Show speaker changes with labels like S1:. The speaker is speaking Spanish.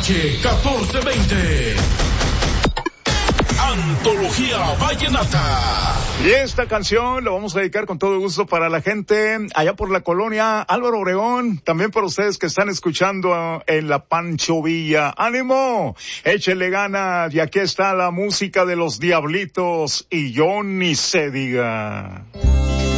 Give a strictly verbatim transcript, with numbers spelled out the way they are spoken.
S1: H catorce veinte. Antología Vallenata.
S2: Y esta canción la vamos a dedicar con todo gusto para la gente allá por la colonia Álvaro Obregón, también para ustedes que están escuchando en la Pancho Villa. ¡Ánimo! Échele ganas, y aquí está la música de los Diablitos y yo ni se diga.